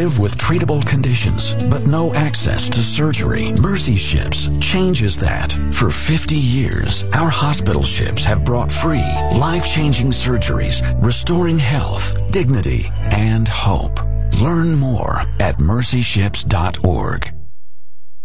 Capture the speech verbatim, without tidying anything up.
live with treatable conditions, but no access to surgery. Mercy Ships changes that. For fifty years, our hospital ships have brought free, life-changing surgeries, restoring health, dignity, and hope. Learn more at mercy ships dot org.